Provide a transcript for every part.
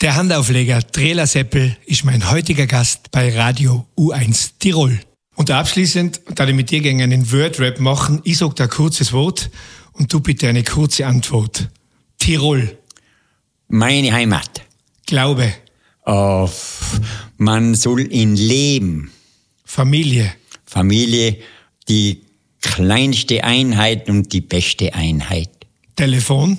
Der Handaufleger Trela Seppel ist mein heutiger Gast bei Radio U1 Tirol. Und abschließend, da ich mit dir gerne einen Word-Rap machen, ich sag da ein kurzes Wort und du bitte eine kurze Antwort. Tirol. Meine Heimat. Glaube. Man soll ihn leben. Familie. Familie, die kleinste Einheit und die beste Einheit. Telefon.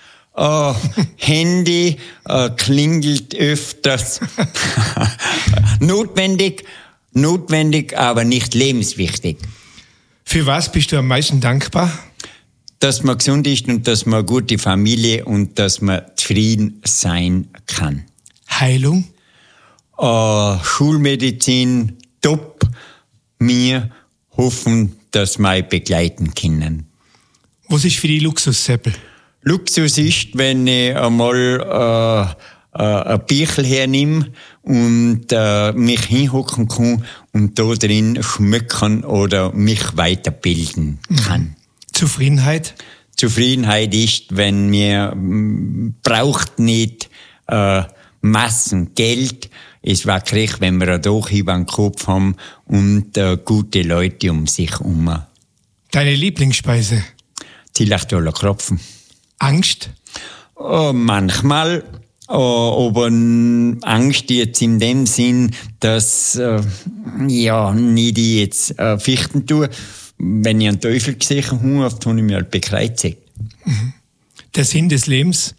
Handy klingelt öfters. Notwendig, aber nicht lebenswichtig. Für was bist du am meisten dankbar? Dass man gesund ist und dass man eine gute Familie und dass man zufrieden sein kann. Heilung? Schulmedizin, top. Wir hoffen, dass wir begleiten können. Was ist für die Luxus, Seppel? Luxus ist, wenn ich einmal ein Bichl hernehme und mich hinhocken kann und da drin schmücken oder mich weiterbilden kann. Zufriedenheit? Zufriedenheit ist, wenn mir braucht nicht Massen Geld. Es war krieg, wenn wir ein Dach über den Kopf haben und gute Leute um sich herum. Deine Lieblingsspeise? Zillachtaler Kropfen. Angst? Manchmal, aber Angst jetzt in dem Sinn, dass nicht ich jetzt fichten tue. Wenn ich einen Teufel gesehen habe, habe ich mich halt bekreuzigt. Der Sinn des Lebens?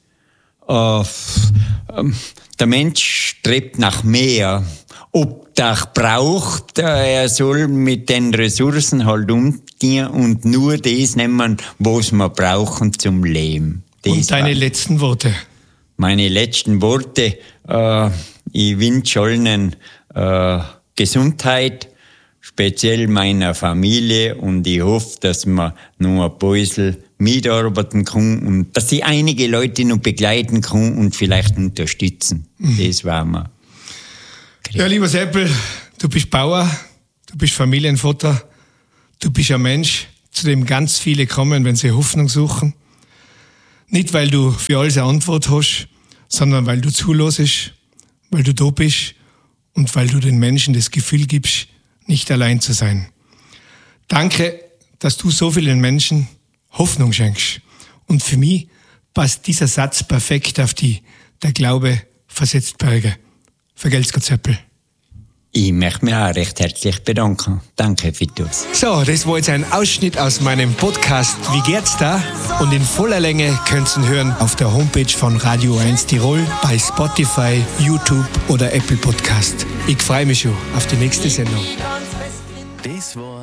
Der Mensch strebt nach mehr. Ob der braucht, er soll mit den Ressourcen halt umgehen und nur das nehmen, was wir brauchen zum Leben. Das und deine letzten Worte? Meine letzten Worte, ich wünsche allen Gesundheit, speziell meiner Familie, und ich hoffe, dass man noch ein bisschen mitarbeiten kann und dass ich einige Leute noch begleiten kann und vielleicht unterstützen. Das war mir. Ja, lieber Seppel, du bist Bauer, du bist Familienvater, du bist ein Mensch, zu dem ganz viele kommen, wenn sie Hoffnung suchen. Nicht, weil du für alles eine Antwort hast, sondern weil du zulässt, weil du da bist und weil du den Menschen das Gefühl gibst, nicht allein zu sein. Danke, dass du so vielen Menschen Hoffnung schenkst. Und für mich passt dieser Satz perfekt auf die Der Glaube versetzt Berge. Vergelt's Gott, Seppel. Ich möchte mich auch recht herzlich bedanken. Danke für das. So, das war jetzt ein Ausschnitt aus meinem Podcast Wie geht's da? Und in voller Länge könnt ihr ihn hören auf der Homepage von Radio 1 Tirol, bei Spotify, YouTube oder Apple Podcast. Ich freue mich schon auf die nächste Sendung. Das war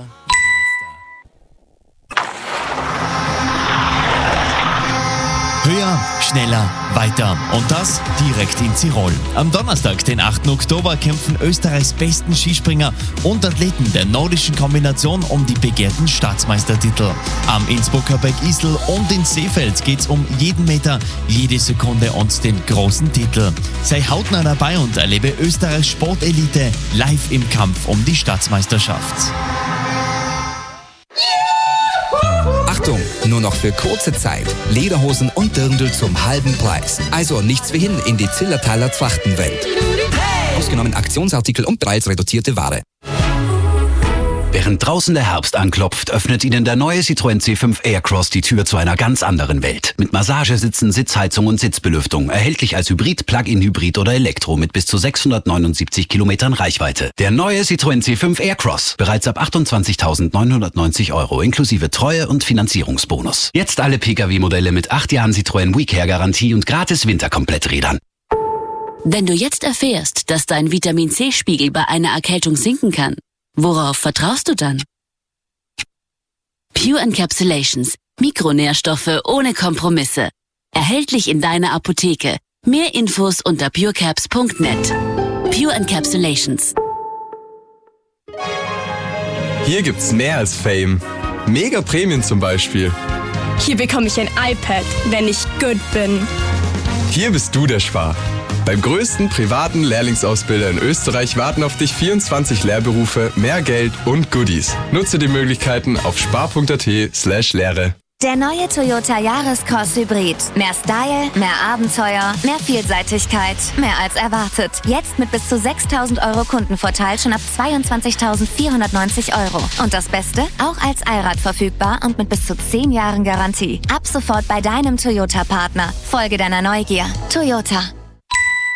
höher, schneller, weiter. Und das direkt in Tirol. Am Donnerstag, den 8. Oktober, kämpfen Österreichs besten Skispringer und Athleten der nordischen Kombination um die begehrten Staatsmeistertitel. Am Innsbrucker Berg Isel und in Seefeld geht's um jeden Meter, jede Sekunde und den großen Titel. Sei hautnah dabei und erlebe Österreichs Sportelite live im Kampf um die Staatsmeisterschaft. Achtung, nur noch für kurze Zeit. Lederhosen und Dirndl zum halben Preis. Also nichts wie hin in die Zillertaler Trachtenwelt. Ausgenommen Aktionsartikel und preisreduzierte Ware. Während draußen der Herbst anklopft, öffnet Ihnen der neue Citroën C5 Aircross die Tür zu einer ganz anderen Welt. Mit Massagesitzen, Sitzheizung und Sitzbelüftung. Erhältlich als Hybrid, Plug-in-Hybrid oder Elektro mit bis zu 679 Kilometern Reichweite. Der neue Citroën C5 Aircross. Bereits ab 28.990 € inklusive Treue- und Finanzierungsbonus. Jetzt alle Pkw-Modelle mit 8 Jahren Citroën WeCare-Garantie und gratis Winterkompletträdern. Wenn du jetzt erfährst, dass dein Vitamin-C-Spiegel bei einer Erkältung sinken kann, worauf vertraust du dann? Pure Encapsulations. Mikronährstoffe ohne Kompromisse. Erhältlich in deiner Apotheke. Mehr Infos unter purecaps.net. Pure Encapsulations. Hier gibt's mehr als Fame. Mega Prämien zum Beispiel. Hier bekomme ich ein iPad, wenn ich gut bin. Hier bist du der Spar. Beim größten privaten Lehrlingsausbilder in Österreich warten auf dich 24 Lehrberufe, mehr Geld und Goodies. Nutze die Möglichkeiten auf spar.at/Lehre. Der neue Toyota Yaris-Cross Hybrid. Mehr Style, mehr Abenteuer, mehr Vielseitigkeit, mehr als erwartet. Jetzt mit bis zu 6.000 € Kundenvorteil schon ab 22.490 €. Und das Beste? Auch als Allrad verfügbar und mit bis zu 10 Jahren Garantie. Ab sofort bei deinem Toyota-Partner. Folge deiner Neugier. Toyota.